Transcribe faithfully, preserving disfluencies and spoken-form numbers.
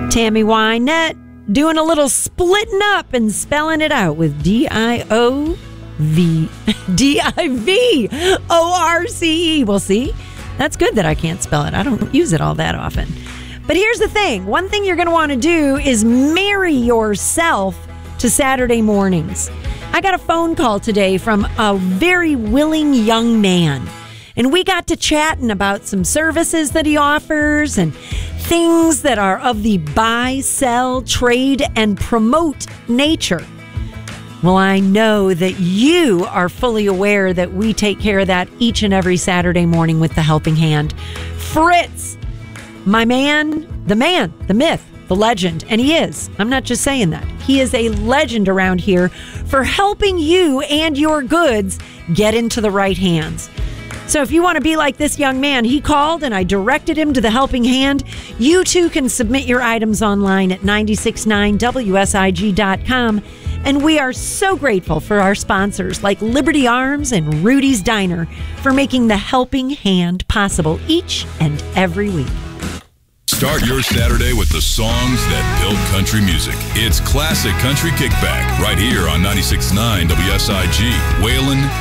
Tammy Wynette doing a little splitting up and spelling it out with D I O V. D I V O R C E. Well, see, that's good that I can't spell it. I don't use it all that often. But here's the thing. One thing you're going to want to do is marry yourself to Saturday mornings. I got a phone call today from a very willing young man. And we got to chatting about some services that he offers and things that are of the buy, sell, trade, and promote nature. Well, I know that you are fully aware that we take care of that each and every Saturday morning with the Helping Hand. Fritz, my man, the man, the myth, the legend, and he is. I'm not just saying that. He is a legend around here for helping you and your goods get into the right hands. So if you want to be like this young man, he called and I directed him to the Helping Hand. You too can submit your items online at nine six nine W S I G dot com. And we are so grateful for our sponsors like Liberty Arms and Rudy's Diner for making the Helping Hand possible each and every week. Start your Saturday with the songs that build country music. It's Classic Country Kickback right here on ninety-six point nine W S I G. Waylon